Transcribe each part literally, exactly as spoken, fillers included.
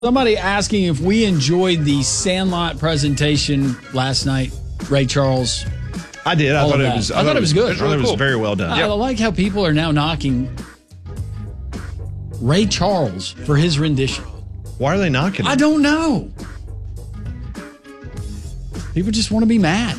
Somebody asking if we enjoyed the Sandlot presentation last night, Ray Charles. I did. I thought it was. I, I thought it was good. I thought it was very well done. I, I like how people are now knocking Ray Charles for his rendition. Why are they knocking him? I don't know. People just want to be mad.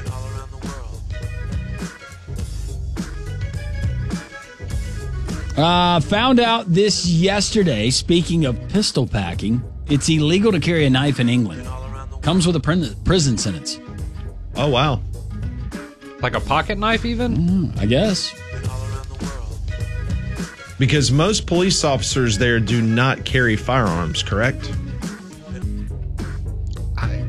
Uh, found out this yesterday, speaking of pistol packing, it's illegal to carry a knife in England. Comes with a prin- prison sentence. Oh, wow. Like a pocket knife even? Mm, I guess. Because most police officers there do not carry firearms, correct? I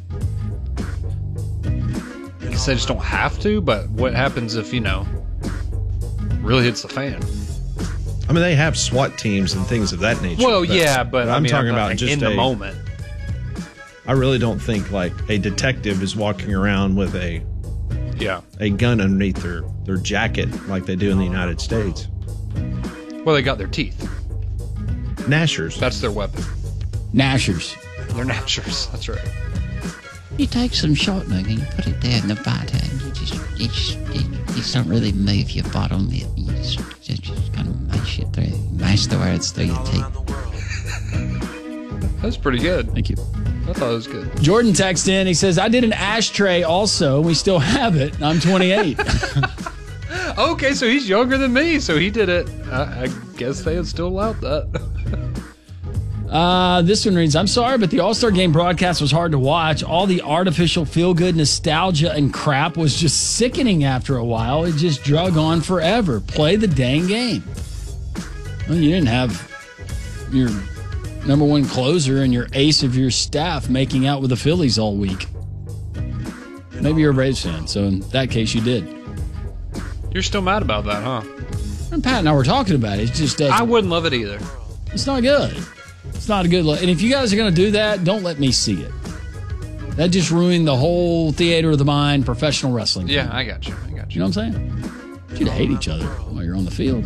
guess they just don't have to, but what happens if, you know, really hits the fan? I mean, they have SWAT teams and things of that nature. Well, yeah, but I'm I mean, talking I'm about like just in the a, moment. I really don't think like a detective is walking around with a yeah a gun underneath their, their jacket like they do in the United States. Well, they got their teeth. Gnashers. That's their weapon. Gnashers. They're gnashers. That's right. You take some shortening and you put it there in the butter, and you just, you just, you, you just don't really move your bottom. You just, just, just kind of mash it through, mash the words through your teeth. That's pretty good. Thank you. I thought it was good. Jordan texted in. He says, I did an ashtray also. We still have it. I'm twenty-eight. Okay, so he's younger than me, so he did it. I, I guess they had still allowed that. Uh, this one reads, I'm sorry, but the All-Star Game broadcast was hard to watch. All the artificial feel-good nostalgia and crap was just sickening after a while. It just drug on forever. Play the dang game. Well, you didn't have your number one closer and your ace of your staff making out with the Phillies all week. Maybe you're a Braves fan, so in that case you did. You're still mad about that, huh? And Pat and I were talking about it. It just doesn't. I wouldn't love it either. It's not good. It's not a good look. And if you guys are going to do that, don't let me see it. That just ruined the whole theater of the mind, professional wrestling. Yeah, thing. I got you. I got you. You know what I'm saying? You'd hate each other while you're on the field.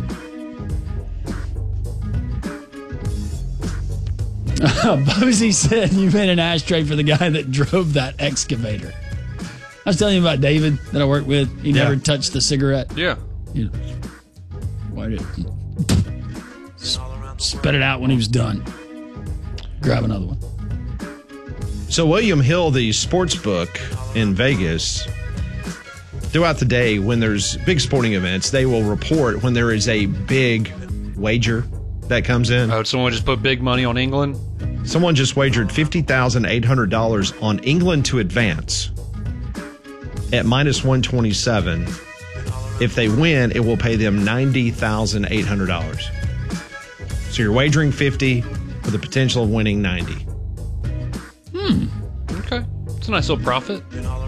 Bozy said you made an ashtray for the guy that drove that excavator. I was telling you about David that I worked with. He Yeah. never touched the cigarette. Yeah. You know, why did spit it out when he was done? Grab another one. So William Hill, the sports book in Vegas, throughout the day when there's big sporting events, they will report when there is a big wager that comes in. Oh, someone just put big money on England? Someone just wagered fifty thousand eight hundred dollars on England to advance at minus one twenty-seven. If they win, it will pay them ninety thousand eight hundred dollars. So you're wagering fifty with the potential of winning ninety. Hmm. Okay. It's a nice little profit.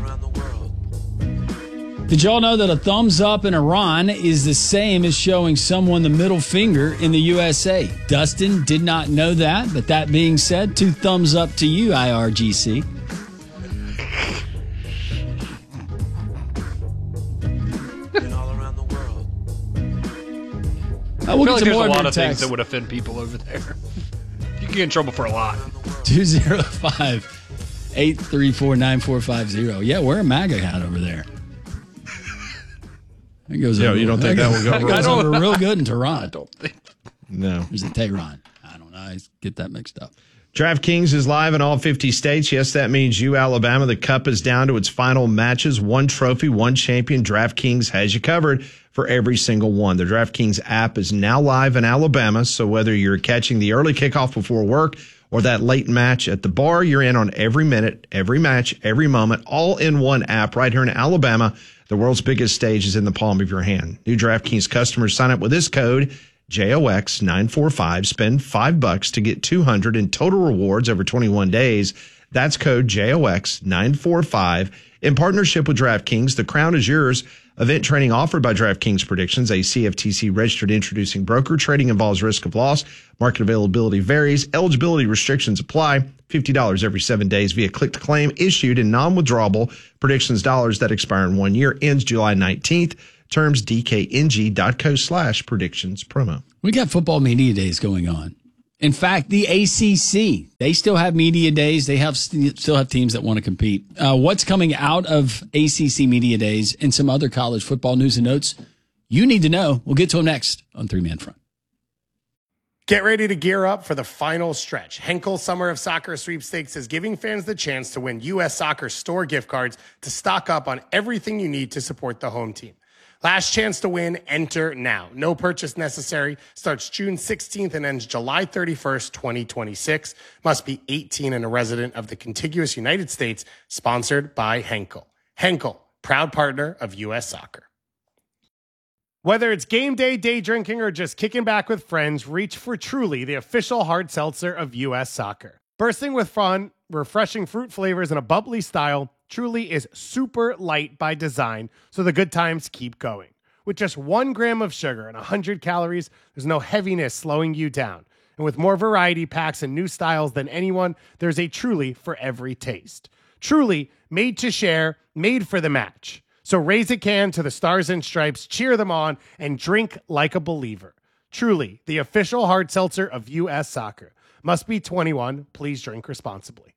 Did y'all know that a thumbs up in Iran is the same as showing someone the middle finger in the U S A? Dustin did not know that, but that being said, two thumbs up to you, I R G C. Uh, we'll I feel like get to there's more a of lot your of things texts. that would offend people over there. You can get in trouble for a lot. two oh five, eight three four, nine four five zero. Yeah, wear a MAGA hat over there. That goes Yeah, over, you don't think that will go that real goes well? over real good in Tehran. I don't think. No. Or is it Tehran? I don't know. I get that mixed up. DraftKings is live in all fifty states. Yes, that means you, Alabama. The cup is down to its final matches. One trophy, one champion. DraftKings has you covered for every single one. The DraftKings app is now live in Alabama, so whether you're catching the early kickoff before work or that late match at the bar, you're in on every minute, every match, every moment, all in one app right here in Alabama. The world's biggest stage is in the palm of your hand. New DraftKings customers sign up with this code, J O X nine four five. Spend five bucks to get two hundred in total rewards over twenty-one days. That's code J O X nine four five. In partnership with DraftKings, the crown is yours. Event training offered by DraftKings Predictions, a C F T C registered introducing broker. Trading involves risk of loss. Market availability varies. Eligibility restrictions apply. fifty dollars every seven days via click to claim, issued in non-withdrawable predictions dollars that expire in one year. Ends July nineteenth. Terms D K N G dot co slash predictions promo. We got football media days going on. In fact, the A C C, they still have media days. They have still have teams that want to compete. Uh, what's coming out of A C C media days and some other college football news and notes you need to know. We'll get to them next on Three Man Front. Get ready to gear up for the final stretch. Henkel Summer of Soccer Sweepstakes is giving fans the chance to win U S Soccer store gift cards to stock up on everything you need to support the home team. Last chance to win, enter now. No purchase necessary. Starts June sixteenth and ends July thirty-first, twenty twenty-six. Must be eighteen and a resident of the contiguous United States. Sponsored by Henkel. Henkel, proud partner of U S Soccer. Whether it's game day, day drinking, or just kicking back with friends, reach for Truly, the official hard seltzer of U S Soccer. Bursting with fun, refreshing fruit flavors, and a bubbly style, Truly is super light by design, so the good times keep going. With just one gram of sugar and one hundred calories, there's no heaviness slowing you down. And with more variety packs and new styles than anyone, there's a Truly for every taste. Truly, made to share, made for the match. So raise a can to the Stars and Stripes, cheer them on, and drink like a believer. Truly, the official hard seltzer of U S Soccer. Must be twenty-one. Please drink responsibly.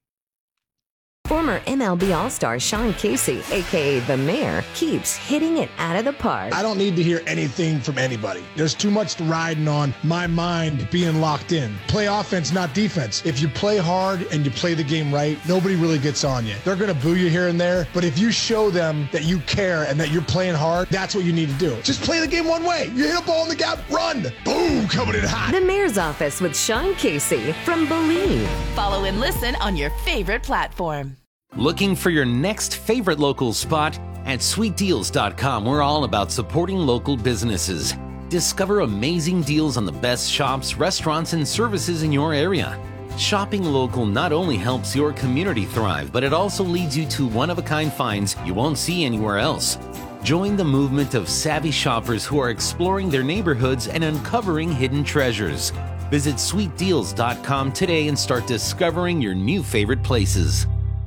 Former M L B All-Star Sean Casey, a k a. The Mayor, keeps hitting it out of the park. I don't need to hear anything from anybody. There's too much riding on my mind being locked in. Play offense, not defense. If you play hard and you play the game right, nobody really gets on you. They're going to boo you here and there, but if you show them that you care and that you're playing hard, that's what you need to do. Just play the game one way. You hit a ball in the gap, run. Boom, coming in hot. The Mayor's Office with Sean Casey from Believe. Follow and listen on your favorite platform. Looking for your next favorite local spot? At sweet deals dot com, we're all about supporting local businesses. Discover amazing deals on the best shops, restaurants, and services in your area. Shopping local not only helps your community thrive, but it also leads you to one-of-a-kind finds you won't see anywhere else. Join the movement of savvy shoppers who are exploring their neighborhoods and uncovering hidden treasures. Visit sweet deals dot com today and start discovering your new favorite places.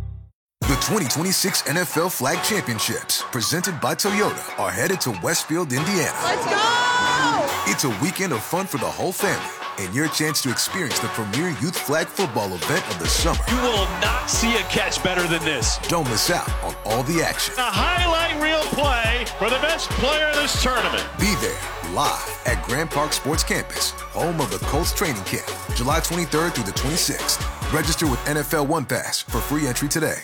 The twenty twenty-six N F L Flag Championships, presented by Toyota, are headed to Westfield, Indiana. Let's go! It's a weekend of fun for the whole family and your chance to experience the premier youth flag football event of the summer. You will not see a catch better than this. Don't miss out on all the action. A highlight reel play for the best player in this tournament. Be there live at Grand Park Sports Campus, home of the Colts training camp, July twenty-third through the twenty-sixth. Register with N F L One Pass for free entry today.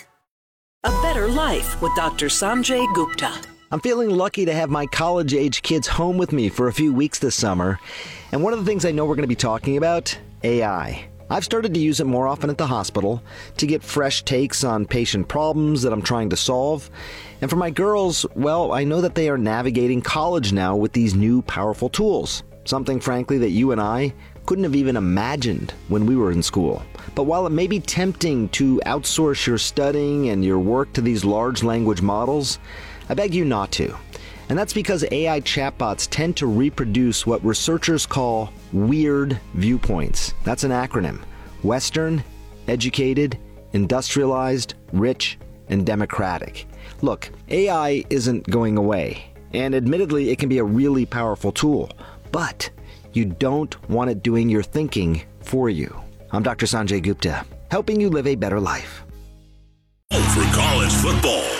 A better life with Doctor Sanjay Gupta. I'm feeling lucky to have my college-age kids home with me for a few weeks this summer. And one of the things I know we're going to be talking about, A I. I've started to use it more often at the hospital to get fresh takes on patient problems that I'm trying to solve. And for my girls, well, I know that they are navigating college now with these new powerful tools. Something, frankly, that you and I couldn't have even imagined when we were in school. But while it may be tempting to outsource your studying and your work to these large language models, I beg you not to. And that's because A I chatbots tend to reproduce what researchers call weird viewpoints. That's an acronym. Western, educated, industrialized, rich, and democratic. Look, A I isn't going away. And admittedly, it can be a really powerful tool. But you don't want it doing your thinking for you. I'm Doctor Sanjay Gupta, helping you live a better life. For college football.